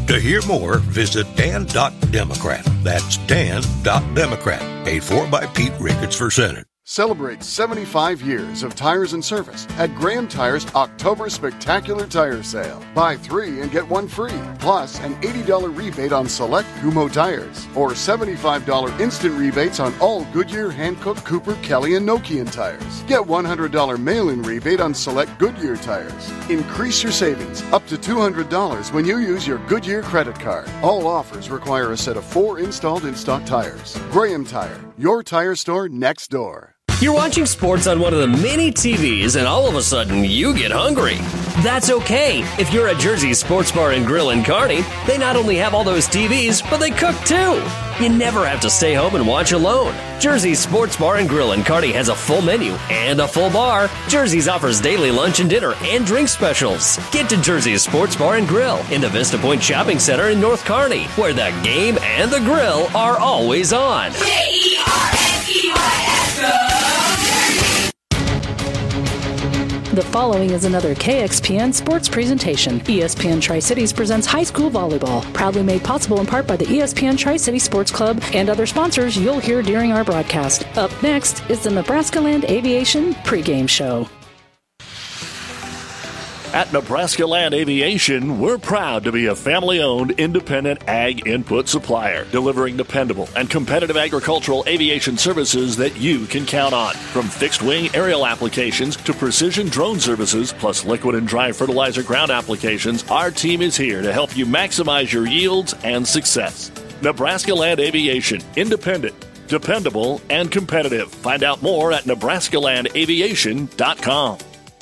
To hear more, visit Dan.Democrat. That's Dan.Democrat. Paid for by Pete Ricketts for Senate. Celebrate 75 years of tires and service at Graham Tire's October Spectacular Tire Sale. Buy 3 and get 1 free, plus an $80 rebate on select Kumho tires, or $75 instant rebates on all Goodyear, Hankook, Cooper, Kelly, and Nokian tires. Get $100 mail-in rebate on select Goodyear tires. Increase your savings up to $200 when you use your Goodyear credit card. All offers require a set of 4 installed in-stock tires. Graham Tire, your tire store next door. You're watching sports on one of the many TVs and all of a sudden you get hungry. That's okay. If you're at Jersey's Sports Bar and Grill in Kearney, they not only have all those TVs, but they cook too. You never have to stay home and watch alone. Jersey's Sports Bar and Grill in Kearney has a full menu and a full bar. Jersey's offers daily lunch and dinner and drink specials. Get to Jersey's Sports Bar and Grill in the Vista Point Shopping Center in North Kearney, where the game and the grill are always on. K-E-R-N-E-Y-S, go! The following is another KXPN sports presentation. ESPN Tri-Cities presents high school volleyball, proudly made possible in part by the ESPN Tri-City Sports Club and other sponsors you'll hear during our broadcast. Up next is the Nebraska Land Aviation pregame show. At Nebraska Land Aviation, we're proud to be a family-owned, independent ag input supplier, delivering dependable and competitive agricultural aviation services that you can count on. From fixed-wing aerial applications to precision drone services, plus liquid and dry fertilizer ground applications, our team is here to help you maximize your yields and success. Nebraska Land Aviation, independent, dependable, and competitive. Find out more at nebraskalandaviation.com.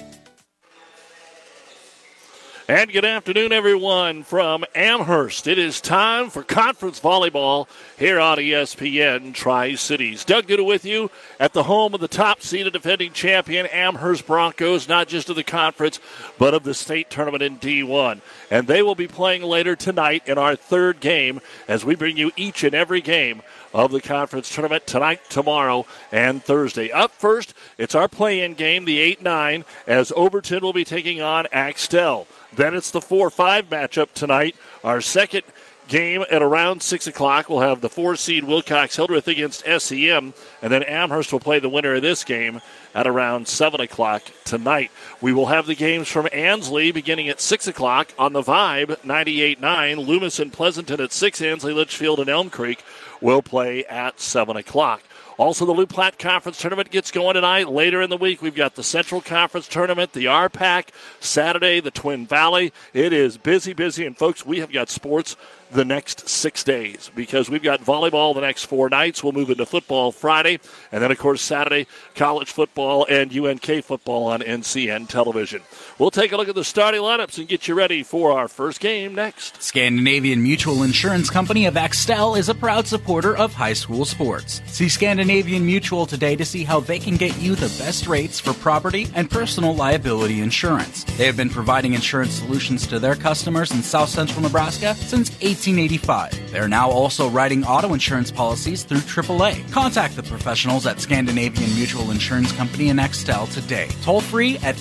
And good afternoon, everyone, from Amherst. It is time for conference volleyball here on ESPN Tri-Cities. Doug Duda with you at the home of the top-seeded defending champion Amherst Broncos, not just of the conference, but of the state tournament in D1. And they will be playing later tonight in our third game as we bring you each and every game of the conference tournament tonight, tomorrow, and Thursday. Up first, it's our play-in game, the 8-9, as Overton will be taking on Axtell. Then it's the 4-5 matchup tonight. Our second game at around 6 o'clock. We'll have the 4-seed Wilcox-Hildreth against SEM, and then Amherst will play the winner of this game at around 7 o'clock tonight. We will have the games from Ansley beginning at 6 o'clock on the Vibe 98.9. Loomis and Pleasanton at 6. Ansley, Litchfield, and Elm Creek will play at 7 o'clock. Also, the Loup Platte Conference Tournament gets going tonight. Later in the week, we've got the Central Conference Tournament, the RPAC, Saturday, the Twin Valley. It is busy, and folks, we have got sports the next 6 days because we've got volleyball the next 4 nights. We'll move into football Friday, and then, of course, Saturday, college football and UNK football on NCN television. We'll take a look at the starting lineups and get you ready for our first game next. Scandinavian Mutual Insurance Company of Axtell is a proud supporter of high school sports. See Scandinavian Mutual today to see how they can get you the best rates for property and personal liability insurance. They have been providing insurance solutions to their customers in South Central Nebraska since 1885. They're now also writing auto insurance policies through AAA. Contact the professionals at Scandinavian Mutual Insurance Company in Axtell today. Toll free at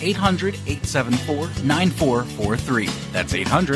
800-874-9443. That's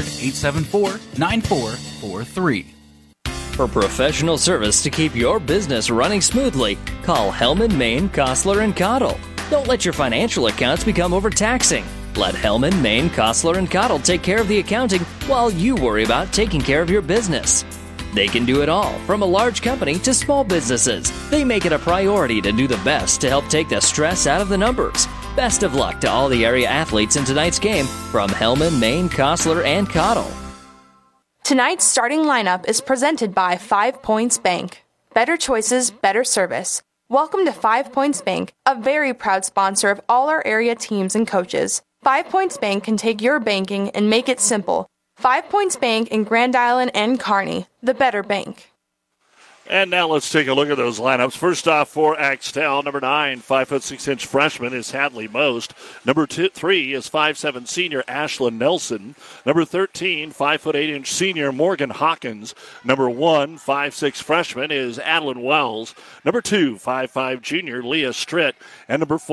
800-874-9443. For professional service to keep your business running smoothly, call Hellman, Maine, Kostler, and Cottle. Don't let your financial accounts become overtaxing. Let Hellman, Maine, Kostler, and Cottle take care of the accounting while you worry about taking care of your business. They can do it all, from a large company to small businesses. They make it a priority to do the best to help take the stress out of the numbers. Best of luck to all the area athletes in tonight's game from Hellman, Maine, Kostler, and Cottle. Tonight's starting lineup is presented by 5 Points Bank. Better choices, better service. Welcome to 5 Points Bank, a very proud sponsor of all our area teams and coaches. 5 Points Bank can take your banking and make it simple. 5 Points Bank in Grand Island and Kearney, the better bank. And now let's take a look at those lineups. First off for Axtell, number 9, 5'6" freshman is Hadley Most. Number 3 is 5'7" senior Ashlyn Nelson. Number 13, 5'8" senior Morgan Hawkins. Number 1, 5'6" freshman is Adeline Wells. Number 2, 5'5" junior Leah Stritt. And number 4,